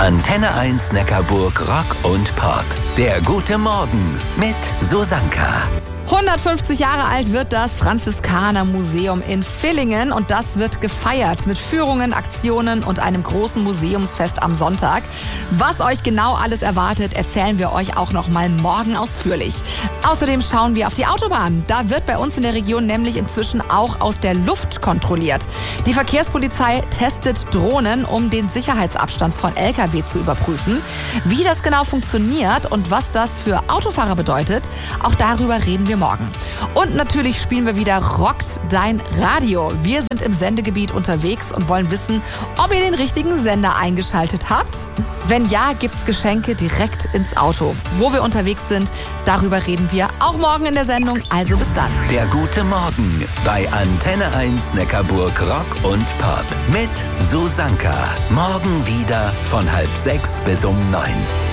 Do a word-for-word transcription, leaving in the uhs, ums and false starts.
Antenne eins Neckarburg Rock und Pop. Der gute Morgen mit Susanka. hundertfünfzig Jahre alt wird das Franziskanermuseum in Villingen und das wird gefeiert mit Führungen, Aktionen und einem großen Museumsfest am Sonntag. Was euch genau alles erwartet, erzählen wir euch auch noch mal morgen ausführlich. Außerdem schauen wir auf die Autobahn. Da wird bei uns in der Region nämlich inzwischen auch aus der Luft kontrolliert. Die Verkehrspolizei testet Drohnen, um den Sicherheitsabstand von L K W zu überprüfen. Wie das genau funktioniert und was das für Autofahrer bedeutet, auch darüber reden wir morgen. Und natürlich spielen wir wieder Rockt dein Radio. Wir sind im Sendegebiet unterwegs und wollen wissen, ob ihr den richtigen Sender eingeschaltet habt. Wenn ja, gibt's Geschenke direkt ins Auto. Wo wir unterwegs sind, darüber reden wir auch morgen in der Sendung. Also bis dann. Der gute Morgen bei Antenne eins Neckarburg Rock und Pop mit Susanka. Morgen wieder von halb sechs bis um neun.